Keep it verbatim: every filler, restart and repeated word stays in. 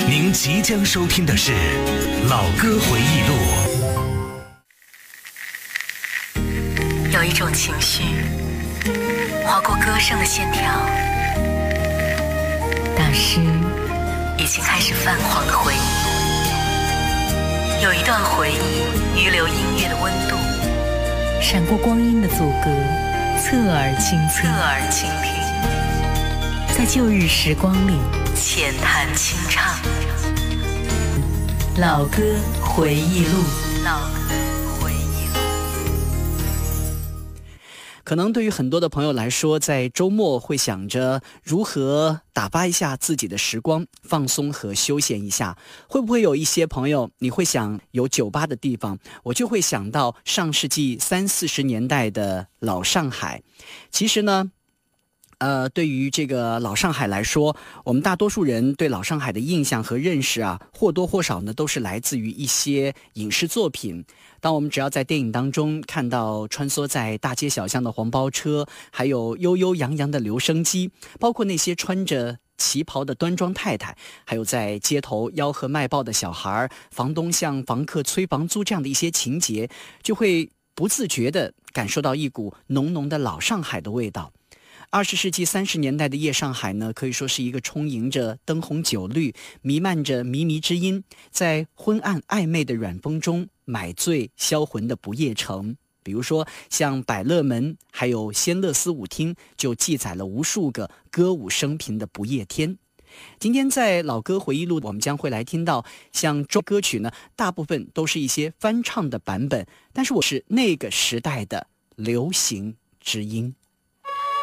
您即将收听的是《老歌回忆录》。 有一种情绪划过歌声的线条，大师已经开始泛黄的回忆。有一段回忆余留音乐的温度，闪过光阴的阻隔，侧耳倾听，侧耳倾听，在旧日时光里浅谈清唱。老歌回忆录，老歌回忆录。 可能对于很多的朋友来说，在周末会想着如何打发一下自己的时光，放松和休闲一下。会不会有一些朋友你会想有酒吧的地方？我就会想到上世纪三四十年代的老上海。其实呢呃，对于这个老上海来说，我们大多数人对老上海的印象和认识啊，或多或少呢，都是来自于一些影视作品。当我们只要在电影当中看到穿梭在大街小巷的黄包车，还有悠悠扬扬的留声机，包括那些穿着旗袍的端庄太太，还有在街头吆喝卖报的小孩，房东向房客催房租这样的一些情节，就会不自觉地感受到一股浓浓的老上海的味道。二十世纪三十年代的夜上海呢，可以说是一个充盈着灯红酒绿，弥漫着靡靡之音，在昏暗暧昧的软风中买醉销魂的不夜城。比如说像百乐门还有仙乐丝舞厅，就记载了无数个歌舞升平的不夜天。今天在老歌回忆录，我们将会来听到像中歌曲呢，大部分都是一些翻唱的版本，但是我是那个时代的流行之音。